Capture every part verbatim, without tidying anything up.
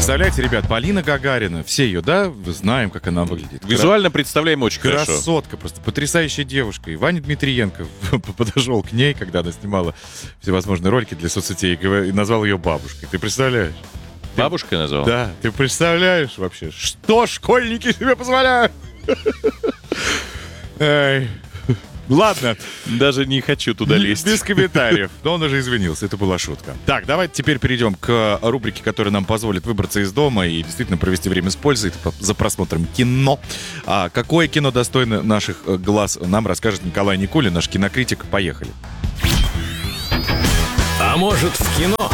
Представляете, ребят, Полина Гагарина, все ее, да, знаем, как она выглядит. Визуально представляем очень хорошо. Красотка, просто потрясающая девушка. И Ваня Дмитриенко подошел к ней, когда она снимала всевозможные ролики для соцсетей, и назвал ее бабушкой. Ты представляешь? Бабушкой назвал? Да, ты представляешь вообще, что школьники себе позволяют? Эй. Ладно. Даже не хочу туда лезть. Без комментариев. Но он уже извинился, это была шутка. Так, давайте теперь перейдем к рубрике, которая нам позволит выбраться из дома и действительно провести время с пользой за просмотром кино. А какое кино достойно наших глаз, нам расскажет Николай Никулин, наш кинокритик. Поехали. А может, в кино?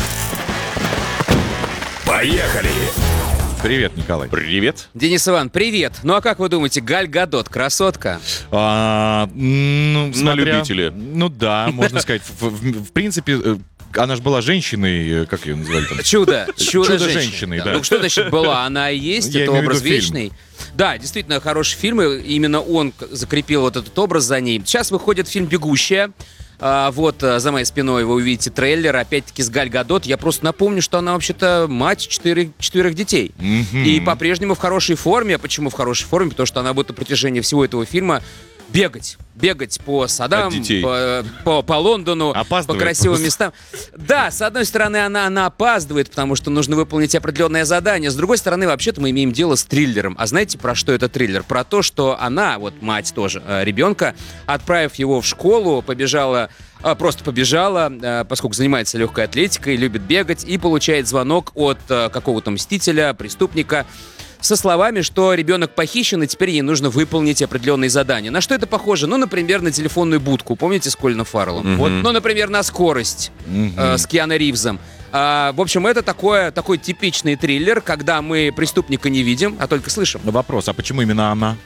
Поехали! Привет, Николай. Привет. Денис Иван, привет. Ну а как вы думаете, Галь Гадот, красотка? А, ну, На смотря- любителя. Ну да, можно сказать. В, в- в принципе, она же была женщиной, как ее называли там? Чудо, чудо, Чудо-женщиной, да. Ну что значит была? Она и есть, Я это имею в образ виду фильм. вечный. Да, действительно, хороший фильм, и именно он к- закрепил вот этот образ за ней. Сейчас выходит фильм «Бегущая». А, вот а, за моей спиной вы увидите трейлер, опять-таки с Галь Гадот. Я просто напомню, что она вообще-то мать четырех, четверых детей. Мгм. И по-прежнему в хорошей форме. Почему в хорошей форме? Потому что она будет на протяжении всего этого фильма бегать. Бегать по садам, От детей. по, по, по Лондону, Опаздывает по красивым просто. местам. Да, с одной стороны, она, она опаздывает, потому что нужно выполнить определенное задание. С другой стороны, вообще-то мы имеем дело с триллером. А знаете, про что это триллер? Про то, что она, вот мать тоже э, ребенка, отправив его в школу, побежала, э, просто побежала, э, поскольку занимается легкой атлетикой, любит бегать, и получает звонок от э, какого-то мстителя, преступника, со словами, что ребенок похищен, и теперь ей нужно выполнить определенные задания. На что это похоже? Ну, например, на телефонную будку. Помните с Колином Фарреллом? Вот. Ну, например, на скорость э, с Киану Ривзом. А, в общем, это такое, такой типичный триллер, когда мы преступника не видим, а только слышим. Вопрос, а почему именно она?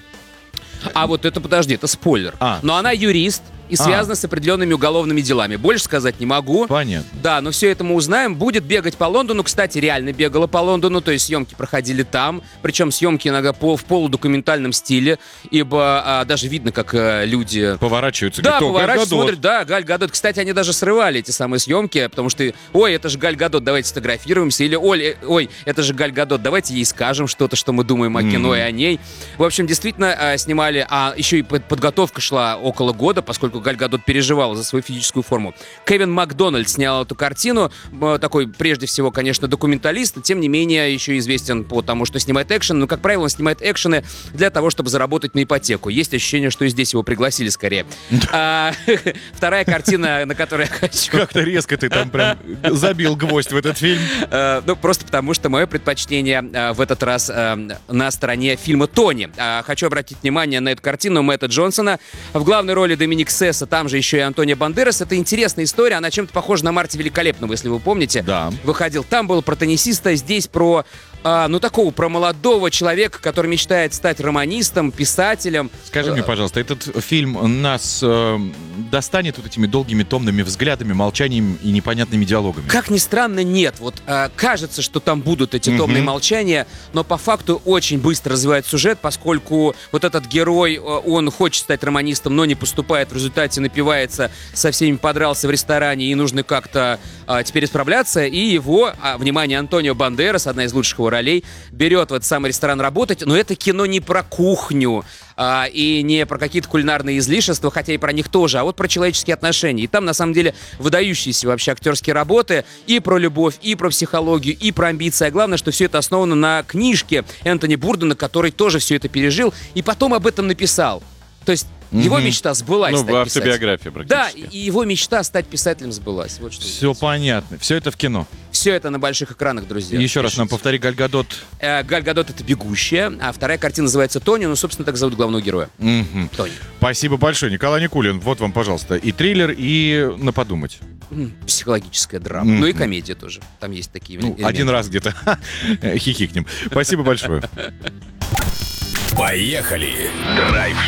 А вот это, подожди, это спойлер. А. Но она юрист и А. связана с определенными уголовными делами. Больше сказать не могу. Понятно. Да, но все это мы узнаем. Будет бегать по Лондону. Кстати, реально бегала по Лондону, то есть съемки проходили там. Причем съемки иногда пол, в полудокументальном стиле, ибо а, даже видно, как а, люди... Поворачиваются. Да, говорят, «О, Галь поворачивают, Гадот». смотрят, да, Галь Гадот. Кстати, они даже срывали эти самые съемки, потому что, ой, это же Галь Гадот, давайте сфотографируемся. Или, ой, э, ой, это же Галь Гадот, давайте ей скажем что-то, что мы думаем о кино и о ней. В общем, действительно, а, снимали, а еще и под- подготовка шла около года, поскольку Галь Гадот переживала за свою физическую форму. Кевин Макдональд снял эту картину, э, такой, прежде всего, конечно, документалист, но, тем не менее, еще известен по тому, что снимает экшен, но, как правило, он снимает экшены для того, чтобы заработать на ипотеку. Есть ощущение, что и здесь его пригласили скорее. А, Вторая картина, на которую я хочу... Как-то резко ты там прям забил гвоздь в этот фильм. Э, Ну, просто потому что мое предпочтение э, в этот раз э, на стороне фильма «Тони». А, Хочу обратить внимание на эту картину Мэтта Джонсона. В главной роли Доминик Сесса, там же еще и Антонио Бандерас. Это интересная история, она чем-то похожа на Марти Великолепного, если вы помните. Да. Выходил. Там был про теннисиста, здесь про... а, ну, такого, про молодого человека, который мечтает стать романистом, писателем. Скажи мне, пожалуйста, этот фильм нас э, достанет вот этими долгими томными взглядами, молчанием и непонятными диалогами? Как ни странно, нет. Вот а, кажется, что там будут эти томные молчания, но по факту очень быстро развивает сюжет, поскольку вот этот герой, а, он хочет стать романистом, но не поступает, в результате напивается, со всеми подрался в ресторане, и нужно как-то а, теперь исправляться, и его, а, внимание, Антонио Бандерас, одна из лучших его ролей, берет в этот самый ресторан работать, но это кино не про кухню, а, и не про какие-то кулинарные излишества, хотя и про них тоже, а вот про человеческие отношения. И там, на самом деле, выдающиеся вообще актерские работы и про любовь, и про психологию, и про амбиции. А главное, что все это основано на книжке Энтони Бурдена, который тоже все это пережил и потом об этом написал. То есть его Мгм. мечта сбылась. Ну, стать автобиография писателем. Да, практически. и его мечта стать писателем сбылась. Вот что Все понятно. Все это в кино. Все это на больших экранах, друзья. Еще раз нам Пишите. повтори, Галь Гадот. Э, Галь Гадот — это «Бегущая», а вторая картина называется «Тони», ну, собственно, так зовут главного героя. Мгм. Тони. Спасибо большое, Николай Никулин. Вот вам, пожалуйста, и триллер, и на подумать. М, Психологическая драма. Мгм. Ну и комедия тоже. Там есть такие Ну, элементы. один раз где-то хихикнем. Спасибо большое. Поехали! Драйв-шоу